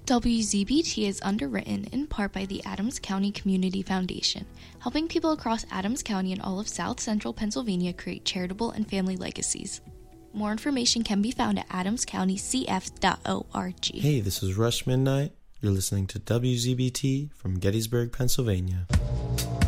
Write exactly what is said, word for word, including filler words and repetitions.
W Z B T is underwritten in part by the Adams County Community Foundation, helping people across Adams County and all of South Central Pennsylvania create charitable and family legacies. More information can be found at adams county c f dot org. Hey, this is Rush Midnight. You're listening to W Z B T from Gettysburg, Pennsylvania.